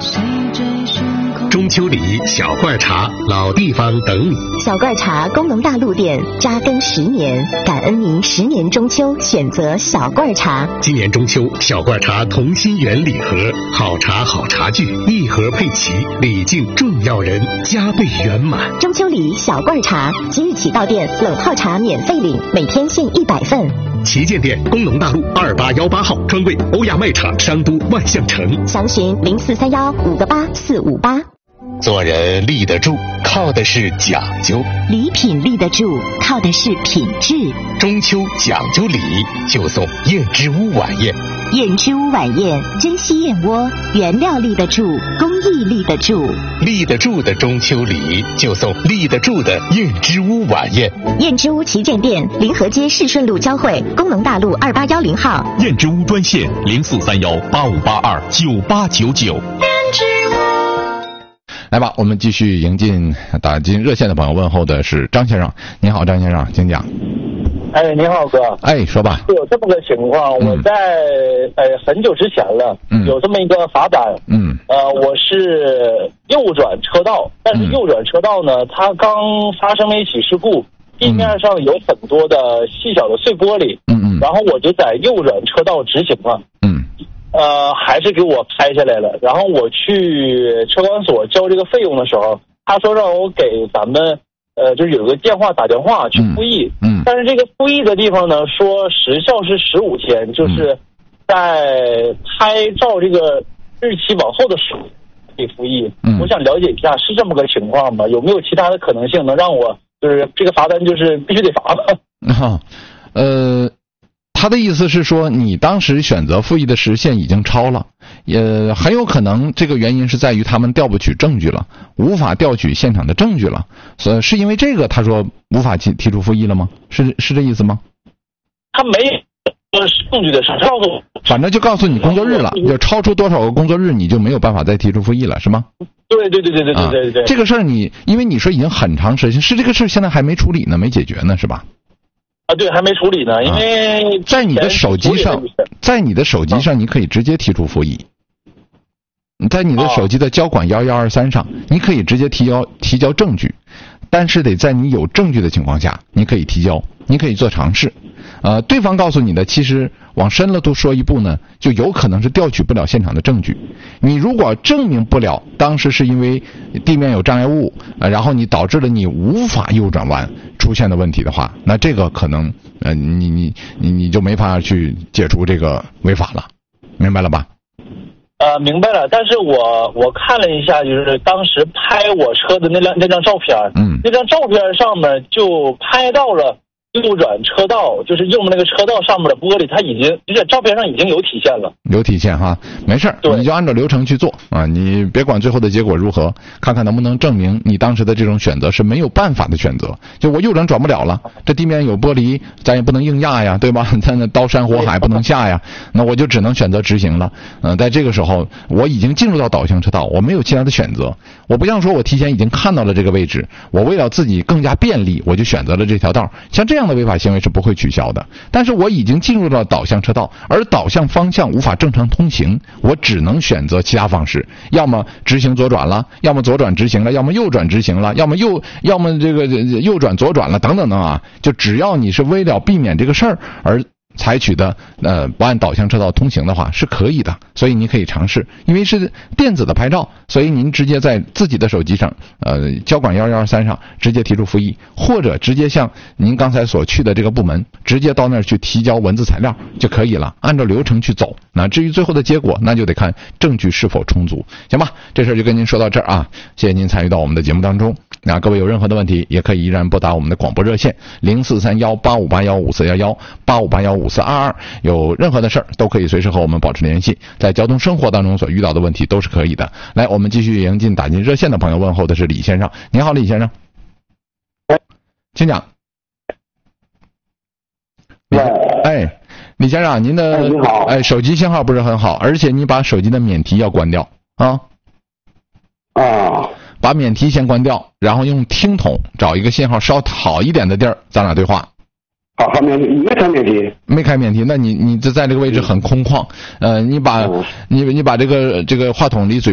中秋礼小罐茶，老地方等你。 小罐茶功能大陆店扎根10年，感恩您10年中秋选择小罐茶。 今年中秋，小罐茶同心圆礼盒，好茶好茶具，一盒配齐，礼敬重要人，加倍圆满。 中秋礼小罐茶，即日起到店冷泡茶免费领，每天限100份。 旗舰店工农大路2818号，专柜欧亚卖场商都万象城。 详询0431-58458。 做人立得住，靠的是讲究； 礼品立得住，靠的是品质。 中秋讲究礼，就送燕之屋晚宴。 燕之屋晚宴，珍稀燕窝，原料立得住，工艺立得住。 立得住的中秋礼，就送立得住的燕之屋晚宴。 燕之屋旗舰店，临河街市顺路交汇，工农大路2810号。 燕之屋专线043185829899。燕之屋。来吧，我们继续迎进打进热线的朋友。问候的是张先生。你好，张先生，请讲。 哎，你好，哥。 哎，说吧。 有这么个情况，我在很久之前了，有这么一个罚单。我是右转车道，但是右转车道呢，它刚发生了一起事故，地面上有很多的细小的碎玻璃。然后我就在右转车道直行了。还是给我拍下来了。然后我去车管所交这个费用的时候，他说让我给咱们就是有个电话打电话去复议。但是这个复议的地方呢，说时效是15天，就是在拍照这个日期往后的时候可以复议。我想了解一下是这么个情况吗？有没有其他的可能性能让我就是这个罚单就是必须得罚吗？ 他的意思是说，你当时选择复议的时限已经超了，也很有可能这个原因是在于他们调不取证据了，无法调取现场的证据了，所以是因为这个他说无法提出复议了吗？是这意思吗？ 他没证据的事，告诉我， 反正就告诉你工作日了，就超出多少个工作日你就没有办法再提出复议了，是吗？ 对。 这个事儿因为你说已经很长时间，是这个事儿现在还没处理呢，没解决呢，是吧？ 对，还没处理呢，因为在你的手机上，你可以直接提出复议。在你的手机的交管1123上，你可以直接提交证据，但是得在你有证据的情况下，你可以提交，你可以做尝试。对方告诉你的，其实往深了都说一步呢，就有可能是调取不了现场的证据。你如果证明不了当时是因为地面有障碍物，然后你导致了你无法右转弯出现的问题的话，那这个可能你就没法去解除这个违法了，明白了吧？ 明白了，但是我看了一下，就是当时拍我车的那张照片，那张照片上面就拍到了右转车道，就是右面那个车道上面的玻璃，它已经在照片上已经有体现了，有体现哈，没事，你就按照流程去做啊，你别管最后的结果如何，看看能不能证明你当时的这种选择是没有办法的选择，就我右转转不了了，这地面有玻璃，咱也不能硬压呀，对吧？咱那刀山火海不能下呀，那我就只能选择直行了。在这个时候，我已经进入到导向车道，我没有其他的选择，我不像说我提前已经看到了这个位置，我为了自己更加便利，我就选择了这条道，像这样的违法行为是不会取消的。但是我已经进入到导向车道，而导向方向无法正常通行，我只能选择其他方式，要么直行左转了，要么左转直行了，要么右转直行了，要么这个右转左转了，等等啊，就只要你是为了避免这个事儿而采取的不按导向车道通行的话是可以的，所以你可以尝试，因为是电子的拍照，所以您直接在自己的手机上交管1123上直接提出复议，或者直接向您刚才所去的这个部门直接到那儿去提交文字材料就可以了，按照流程去走。那至于最后的结果，那就得看证据是否充足，行吧？这事就跟您说到这儿啊，谢谢您参与到我们的节目当中。那各位有任何的问题也可以依然拨打我们的广播热线04318581541185815422，有任何的事儿都可以随时和我们保持联系，在交通生活当中所遇到的问题都是可以的。来，我们继续迎进打进热线的朋友。问候的是李先生。您好，李先生，请讲。李先生，您的你好， 手机信号不是很好，而且你把手机的免提要关掉啊。把免提先关掉，然后用听筒找一个信号稍好一点的地儿，咱俩对话。 好，没开免提， 没开免提，那你在这个位置很空旷，你把这个话筒离嘴